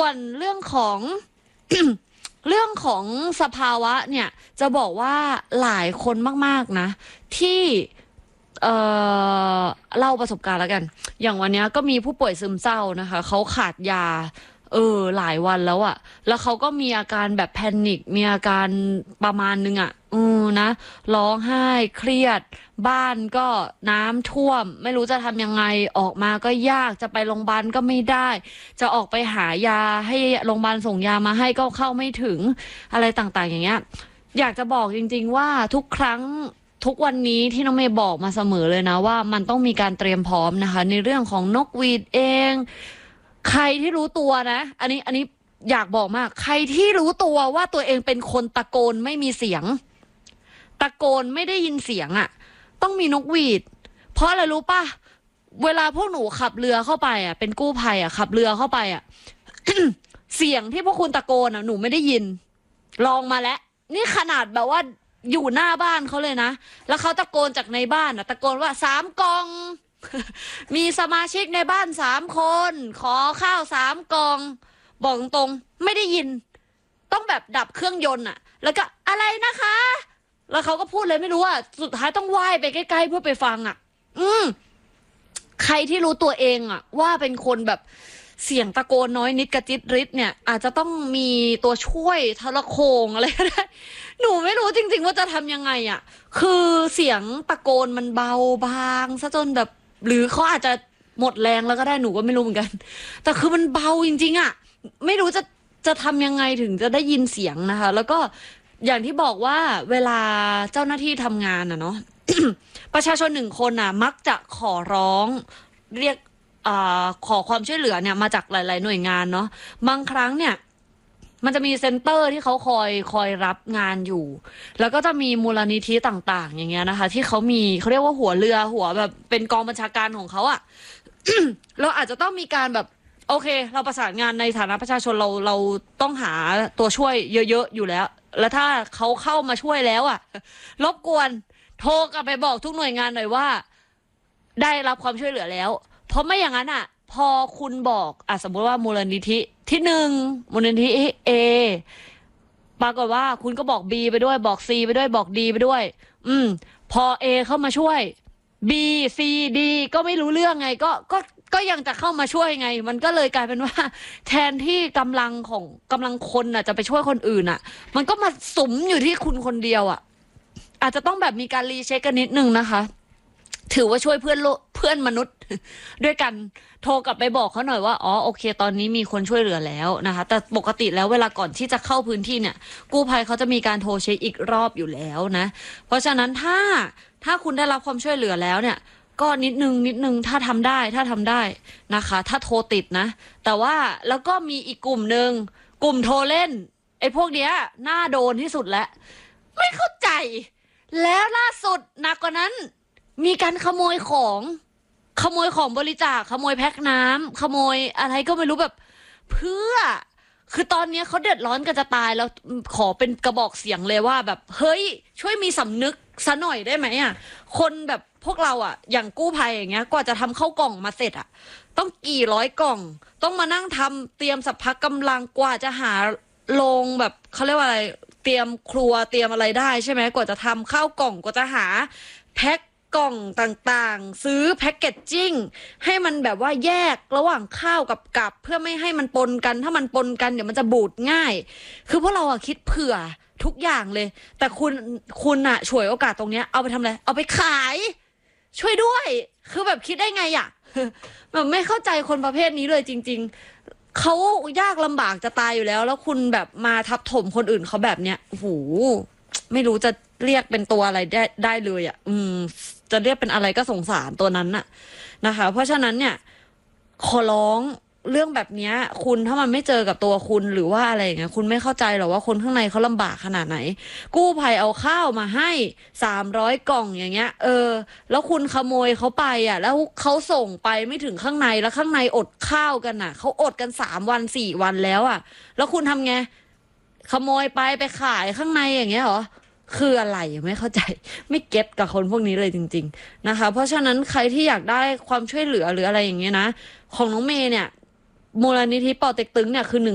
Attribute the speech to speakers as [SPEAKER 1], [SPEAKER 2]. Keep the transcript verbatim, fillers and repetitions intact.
[SPEAKER 1] วนเรื่องของ เรื่องของสภาวะเนี่ยจะบอกว่าหลายคนมากๆนะที่เอ่อเล่าประสบการณ์แล้วกันอย่างวันนี้ก็มีผู้ป่วยซึมเศร้านะคะเขาขาดยาเออหลายวันแล้วอะแล้วเขาก็มีอาการแบบแพนิคมีอาการประมาณนึงอะอือนะร้องไห้เครียดบ้านก็น้ำท่วมไม่รู้จะทำยังไงออกมาก็ยากจะไปโรงพยาบาลก็ไม่ได้จะออกไปหายาให้โรงพยาบาลส่งยามาให้ก็เข้าไม่ถึงอะไรต่างๆอย่างเงี้ยอยากจะบอกจริงๆว่าทุกครั้งทุกวันนี้ที่น้องเมย์บอกมาเสมอเลยนะว่ามันต้องมีการเตรียมพร้อมนะคะในเรื่องของนกหวีดเองใครที่รู้ตัวนะอันนี้อันนี้อยากบอกมากใครที่รู้ตัวว่าตัวเองเป็นคนตะโกนไม่มีเสียงตะโกนไม่ได้ยินเสียงอ่ะต้องมีนกหวีดเพราะอะไรรู้ป่ะเวลาพวกหนูขับเรือเข้าไปอ่ะเป็นกู้ภัยอ่ะขับเรือเข้าไปอ่ะ เสียงที่พวกคุณตะโกนอ่ะหนูไม่ได้ยินลองมาแล้วนี่ขนาดแบบว่าอยู่หน้าบ้านเขาเลยนะแล้วเขาตะโกนจากในบ้านอ่ะตะโกนว่าสามกล่อง มีสมาชิกในบ้านสามคนขอข้าวสามกล่องบอกตรงๆไม่ได้ยินต้องแบบดับเครื่องยนต์อ่ะแล้วก็อะไรนะคะแล้วเขาก็พูดเลยไม่รู้อ่ะสุดท้ายต้องว่ายไปใกล้ๆเพื่อไปฟังอ่ะอืมใครที่รู้ตัวเองอ่ะว่าเป็นคนแบบเสียงตะโกนน้อยนิดกระจิตริดเนี่ยอาจจะต้องมีตัวช่วยทรโขงอะไรก็ได้หนูไม่รู้จริงๆว่าจะทำยังไงอ่ะคือเสียงตะโกนมันเบาบางซะจนแบบหรือเขาอาจจะหมดแรงแล้วก็ได้หนูก็ไม่รู้เหมือนกันแต่คือมันเบาจริงๆอ่ะไม่รู้จะจะทำยังไงถึงจะได้ยินเสียงนะคะแล้วก็อย่างที่บอกว่าเวลาเจ้าหน้าที่ทำงานอ่ะเนาะ ประชาชนหนึ่งคนน่ะมักจะขอร้องเรียกอขอความช่วยเหลือเนี่ยมาจากหลายๆหน่วยงานเนาะบางครั้งเนี่ยมันจะมีเซ็นเตอร์ที่เขาคอยคอยรับงานอยู่แล้วก็จะมีมูลนิธิต่างๆอย่างเงี้ยนะคะที่เขามีเขาเรียกว่าหัวเรือหัวแบบเป็นกองบัญชาการของเขาอะ เราอาจจะต้องมีการแบบโอเคเราประสานงานในฐานะประชาชนเราเราต้องหาตัวช่วยเยอะๆอยู่แล้วแล้วถ้าเขาเข้ามาช่วยแล้วอะรบกวนโทรกลับไปบอกทุกหน่วยงานหน่อยว่าได้รับความช่วยเหลือแล้วเพราะไม่อย่างนั้นอ่ะพอคุณบอกอ่ะสมมติว่ามูลนิธิที่หนึ่งมูลนิธิเอปรากฏว่าคุณก็บอกบีไปด้วยบอกซีไปด้วยบอกดีไปด้วยอืมพอเอเข้ามาช่วยบีซีดีก็ไม่รู้เรื่องไงก็ก็ก็ยังจะเข้ามาช่วยไงมันก็เลยกลายเป็นว่าแทนที่กำลังของกำลังคนอ่ะจะไปช่วยคนอื่นอ่ะมันก็มาสุมอยู่ที่คุณคนเดียวอ่ะอาจจะต้องแบบมีการรีเช็คกันนิดนึงนะคะถือว่าช่วยเพื่อนโลเพื่อนมนุษย์ ด้วยกันโทรกลับไปบอกเขาหน่อยว่าอ๋อโอเคตอนนี้มีคนช่วยเหลือแล้วนะคะแต่ปกติแล้วเวลาก่อนที่จะเข้าพื้นที่เนี่ยกู้ภัยเขาจะมีการโทรเช็คอีกรอบอยู่แล้วนะเพราะฉะนั้นถ้าถ้าคุณได้รับความช่วยเหลือแล้วเนี่ยก็นิดนึงนิดนึงถ้าทำได้ถ้าทำได้นะคะถ้าโทรติดนะแต่ว่าแล้วก็มีอีกกลุ่มหนึ่งกลุ่มโทรเล่นไอ้พวกเนี้ยน่าโดนที่สุดแล้วไม่เข้าใจแล้วล่าสุดหนักกว่านั้นมีการขโมยของขโมยของบริจาคขโมยแพ็คน้ำขโมยอะไรก็ไม่รู้แบบเพื่อคือตอนนี้เขาเดือดร้อนกันจะตายแล้วขอเป็นกระบอกเสียงเลยว่าแบบเฮ้ยช่วยมีสำนึกซะหน่อยได้ไหมอ่ะคนแบบพวกเราอ่ะอย่างกู้ภัยอย่างเงี้ยกว่าจะทำเข้ากล่องมาเสร็จอ่ะต้องกี่ร้อยกล่องต้องมานั่งทำเตรียมสัพพะกำลังกว่าจะหาโรงแบบเขาเรียกว่าอะไรเตรียมครัวเตรียมอะไรได้ใช่ไหมกว่าจะทำข้าวกล่องกว่าจะหาแพ็คกล่องต่างๆซื้อแพ็คเกจจิ้งให้มันแบบว่าแยกระหว่างข้าวกับกับเพื่อไม่ให้มันปนกันถ้ามันปนกันเดี๋ยวมันจะบูดง่ายคือพวกเราอะคิดเผื่อทุกอย่างเลยแต่คุณคุณอะฉวยโอกาสตรงเนี้ยเอาไปทำอะไรเอาไปขายช่วยด้วยคือแบบคิดได้ไงอะแบบไม่เข้าใจคนประเภทนี้เลยจริงๆเขายากลำบากจะตายอยู่แล้วแล้วคุณแบบมาทับถมคนอื่นเขาแบบเนี้ยโอ้โหไม่รู้จะเรียกเป็นตัวอะไรได้ได้เลยอ่ะอืมจะเรียกเป็นอะไรก็สงสารตัวนั้นน่ะนะคะเพราะฉะนั้นเนี่ยขอร้องเรื่องแบบเนี้ยคุณถ้ามันไม่เจอกับตัวคุณหรือว่าอะไรอย่างเงี้ยคุณไม่เข้าใจหรอกว่าคนข้างในเขาลำบากขนาดไหนกู้ภัยเอาข้าวมาให้สามร้อยกล่องอย่างเงี้ยเออแล้วคุณขโมยเขาไปอ่ะแล้วเขาส่งไปไม่ถึงข้างในแล้วข้างในอดข้าวกันอ่ะเขาอดกันสามวันสี่วันแล้วอ่ะแล้วคุณทำไงขโมยไปไปขายข้างในอย่างเงี้ยเหรอคืออะไรไม่เข้าใจไม่เก็ตกับคนพวกนี้เลยจริงๆนะคะเพราะฉะนั้นใครที่อยากได้ความช่วยเหลือหรืออะไรอย่างเงี้ยนะของน้องเมย์เนี่ยมูลนิธิปอเต็กตึงเนี่ยคือหนึ่ง